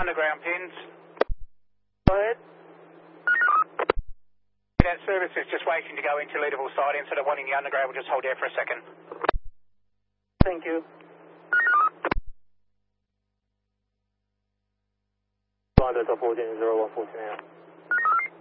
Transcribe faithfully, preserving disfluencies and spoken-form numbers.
underground pins. Go ahead. That service is just waiting to go into Leaderville side. Instead of wanting the underground, we'll just hold there for a second. Thank you. Delta fourteen zero one fourteen.